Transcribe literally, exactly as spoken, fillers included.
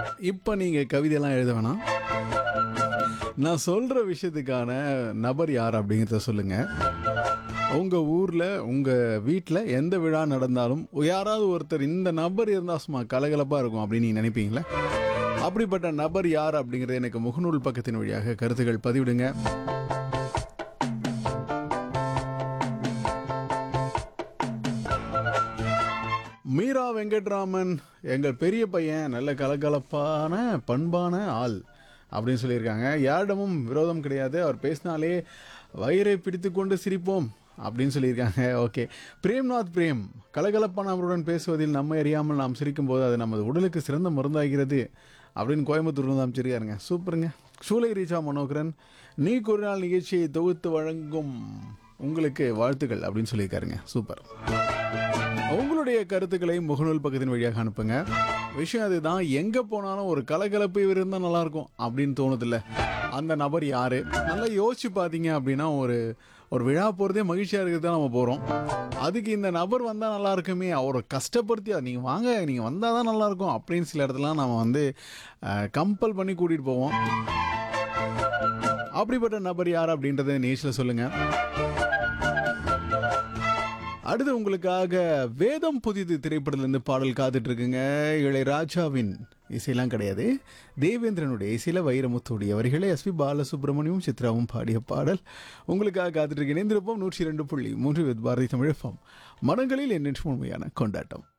இப்போ நீங்கள் கவிதையெல்லாம் எழுத வேணாம். நான் சொல்கிற விஷயத்துக்கான நபர் யார் அப்படிங்கிறத சொல்லுங்கள். உங்கள் ஊரில் உங்கள் வீட்டில் எந்த விழா நடந்தாலும் யாராவது ஒருத்தர் இந்த நபர் இருந்தால் சும்மா கலகலப்பாக இருக்கும் அப்படின்னு நீங்கள் நினைப்பீங்களே, அப்படிப்பட்ட நபர் யார் அப்படிங்கிறத எனக்கு முகநூல் பக்கத்தின் வழியாக கருத்துக்கள் பதிவிடுங்க. மீரா வெங்கட்ராமன், எங்கள் பெரிய பையன் நல்ல கலகலப்பான பண்பான ஆள் அப்படின்னு சொல்லியிருக்காங்க. யாரிடமும் விரோதம் கிடையாது, அவர் பேசினாலே வயிறை பிடித்து கொண்டு சிரிப்போம் அப்படின்னு சொல்லியிருக்காங்க. ஓகே. பிரேம்நாத் பிரேம், கலகலப்பானவருடன் பேசுவதில் நம்ம அறியாமல் நாம் சிரிக்கும்போது அது நமது உடலுக்கு சிறந்த மருந்தாகிறது அப்படின்னு கோயம்புத்தூர்ல தான் அமைச்சிருக்காருங்க. சூப்பருங்க. சூலை ரீச்சா மனோகரன், நீ ஒரு நாள் நிகழ்ச்சியை தொகுத்து வழங்கும் உங்களுக்கு வாழ்த்துக்கள் அப்படின்னு சொல்லியிருக்காருங்க. சூப்பர். உங்களுடைய கருத்துக்களை முகநூல் பக்கத்தின் வழியாக அனுப்புங்க. விஷயம் அதுதான், எங்கே போனாலும் ஒரு கலகலப்பு இருந்தால் நல்லாயிருக்கும் அப்படின்னு தோணுதில்ல, அந்த நபர் யார்? நல்லா யோசிச்சு பார்த்தீங்க அப்படின்னா, ஒரு ஒரு விழா போகிறதே மகிழ்ச்சியாக இருக்கிறது தான் நம்ம போகிறோம். அதுக்கு இந்த நபர் வந்தால் நல்லா இருக்குமே, அவரை கஷ்டப்படுத்தி நீங்கள் வாங்க நீங்கள் வந்தால் தான் நல்லாயிருக்கும் அப்படின்னு சில இடத்துலாம் நம்ம வந்து கம்பல் பண்ணி கூட்டிகிட்டு போவோம். அப்படிப்பட்ட நபர் யார் அப்படின்றத நேச்சில் சொல்லுங்கள். அடுத்து உங்களுக்காக வேதம் புதிது திரைப்படத்திலிருந்து பாடல் காத்துட்டு இருக்குங்க. இளையராஜாவின் இசையெல்லாம் கிடையாது, தேவேந்திரனுடைய இசையில வைரமுத்துடைய வரிகளை எஸ்பி பாலசுப்ரமணியும் சித்ராவும் பாடிய பாடல் உங்களுக்காக காத்துட்டு இருக்கு. இணைந்திருப்போம் நூற்றி இரண்டு புள்ளி மூன்று பாரதி தமிழ் எஃப்எம். மனங்களில் என்னென்று உண்மையான கொண்டாட்டம்.